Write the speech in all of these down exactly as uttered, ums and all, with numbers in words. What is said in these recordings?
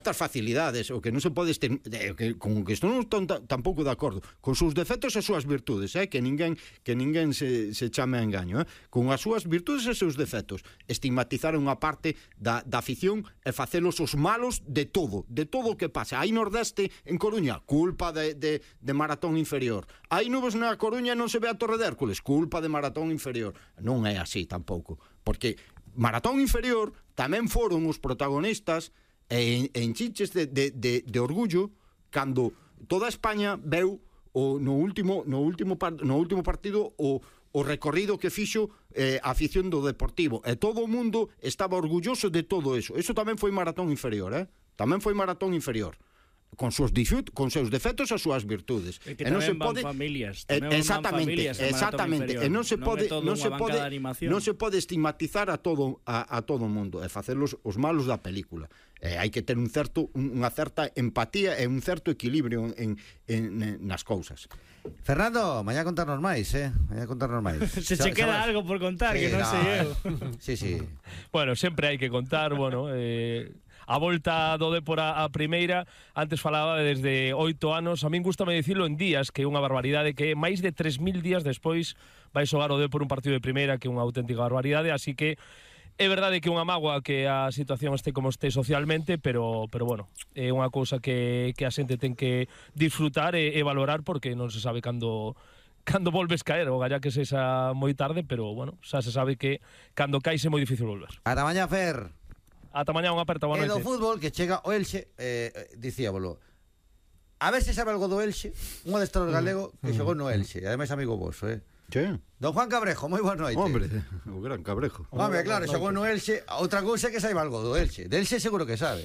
estas facilidades, o que non se pode este, eh, que, con que isto non estou tampouco de acordo, con seus defectos e súas virtudes, eh, que ninguén que ninguén se, se chame a engaño, eh, con as súas virtudes e seus defectos, estigmatizar unha parte da, da afición e facelos os malos de todo, de todo o que pasa. Hai Nordeste en Coruña, culpa de, de, de Maratón Inferior. Hai nubes na Coruña e non se ve a Torre de Hércules, culpa de Maratón Inferior. Non é así tampouco, porque Maratón Inferior tamén foron os protagonistas e en chiches de, de, de, de orgullo cando toda España veu o, no último no último no último partido o, o recorrido que fixo eh, a afición do Deportivo, e todo o mundo estaba orgulloso de todo eso. Eso tamén foi Maratón Inferior, eh? Tamén foi Maratón Inferior, con seus difut, con seus defectos e as súas virtudes. E que e non se pode familias, e, exactamente, exactamente, e non se pode non se pode non se pode estigmatizar a todo a, a todo o mundo e facerlos os malos da película. Eh, hai que ter un certo unha certa empatía e un certo equilibrio en, en, en nas cousas. Fernando, mañá contarnos máis, eh? Mañá contarnos máis. Se che queda algo por contar, sí, que non no, sei eu. Sí, sí. Bueno, sempre hai que contar, bueno, eh a volta do Depor a primeira, antes falaba desde oito anos, a min gustame dicilo en días, que é unha barbaridade, que máis de tres mil días despois vai xogar o Depor un partido de primeira, que é unha auténtica barbaridade, así que é verdade que é unha mágoa que a situación este como este socialmente, pero pero bueno, é unha cousa que, que a xente ten que disfrutar e, e valorar, porque non se sabe cando cando volves caer, o galla que sexa moi tarde, pero bueno, xa se sabe que cando caes é moi difícil volver. Ata mañá, Fer. Ata mañá, unha aperta, boa noite. E do fútbol, que chega o Elxe, eh, dicíabolo, a ver se sabe algo do Elxe, un adestrador galego que xogou no Elxe, ademais amigo voso, eh? Sí. Don Juan Cabrejo, moi boa noite. Hombre, o gran Cabrejo. Hombre, claro, xogou no Elxe, outra cousa é que saiba algo do Elxe. De Elxe seguro que sabe.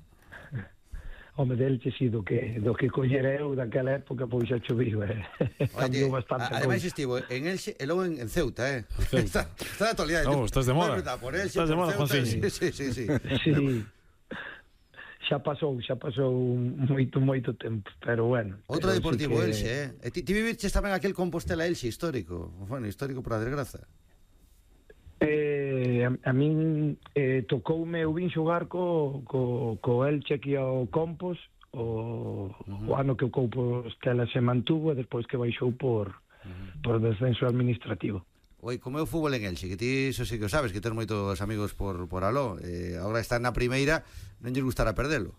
Home, de Elche si do que do que collera eu daquela época, pois xa choviu, eh. Cambiou bastante. Ademais estivo en Elxe e logo en, en Ceuta, eh. Ceuta. Está, está de actualidade. No, estás de moda. Por Elxe, estás de moda, Juan sí, sí, sí, sí. Sí. Xa pasou, xa pasou moito, moito tempo, pero bueno. Outro Deportivo que... Elxe, eh. E ti, ti vivirches tamén aquel Compostela Elxe histórico. Bueno, histórico por a desgraza. Eh, a, a min eh, tocoume, eu vin xogar co, co, co Elche aquí ao Compos o, uh-huh. o ano que o Compostela se mantuvo e despois que baixou por, uh-huh. por descenso administrativo. Oi, como é o fútbol en Elxe, que ti iso sí que o sabes, que tens moitos amigos por, por aló, eh, agora está na primeira, non lles gustará perdelo.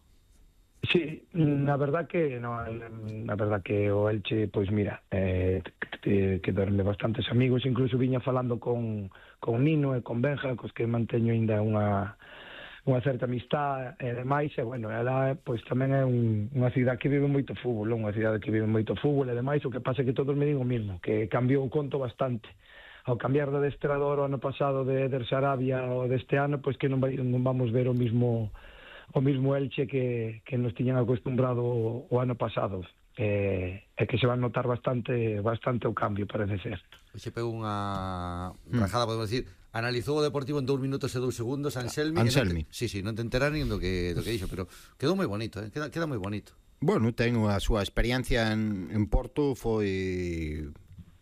Sí, na verdad que no, na verdad que o Elche, pois mira, eh, quedaronme bastantes amigos, incluso viña falando con, con Nino e con Benja, cos que manteño ainda unha unha certa amistad e demais, e bueno, ela pois tamén é un, unha cidade que vive moito fútbol, unha cidade que vive moito fútbol e demais, o que pasa é que todos me digo o mismo, que cambiou o conto bastante. Ao cambiar de adestrador o ano pasado de Eder Sarabia o deste ano, pois que non, vai, non vamos ver o mismo o mismo Elche que, que nos tiñan acostumbrado o, o ano pasado, e, e que se van notar bastante bastante o cambio, parece ser. Se pegou unha rajada, podemos decir, analizou o Deportivo en dous minutos e dous segundos Anselmi. Anselmi. Non te, sí, sí, non te enteras nin do que, do que dixo, pero quedou moi bonito, eh? queda, queda moi bonito. Bueno, tengo a súa experiencia en, en Porto, foi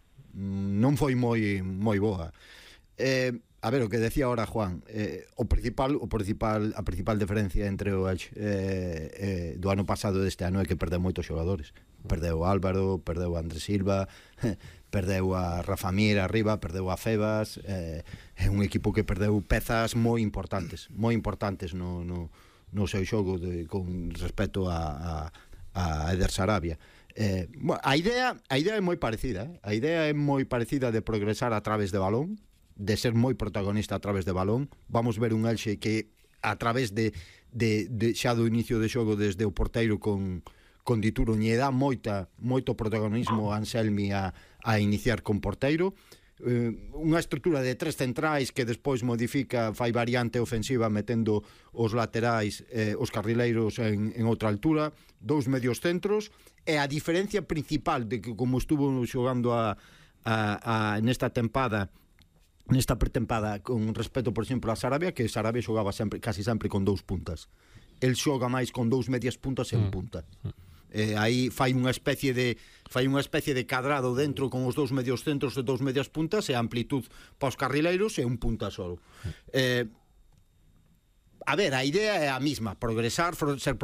non foi moi moi boa. Eh, a ver, o que decía ahora Juan, eh, o principal, o principal, a principal diferencia entre o Elche eh, eh, do ano pasado e deste ano é que perdeu moitos xogadores. Perdeu Álvaro, perdeu a Andrés Silva, perdeu a Rafa Mir arriba, perdeu a Febas, eh, é un equipo que perdeu pezas moi importantes, moi importantes no, no, no seu xogo de, con respecto a, a, a Eder Sarabia. Eh, bueno, a idea a idea é moi parecida, eh? A idea é moi parecida de progresar a través de balón, de ser moi protagonista a través de balón. Vamos ver un Elxe que a través de, de, de xa do inicio de xogo desde o porteiro con, con Dituro lle dá moita, moito protagonismo a Anselmi a, a iniciar con porteiro. Uh, unha estrutura de tres centrais que despois modifica, fai variante ofensiva metendo os laterais, eh, os carrileiros en, en outra altura, dous medios centros, e a diferencia principal de que como estuvo xogando a, a, a nesta tempada nesta pretempada con respecto, por exemplo, a Sarabia, que Sarabia xogaba sempre, casi sempre con dous puntas. El xoga máis con dous medias puntas e un punta. Eh, aí fai unha especie de fai unha especie de cadrado dentro con os dous medios centros e dous medias puntas e amplitud para os carrileiros e un punta solo. Eh, a ver, a idea é a mesma, progresar, ser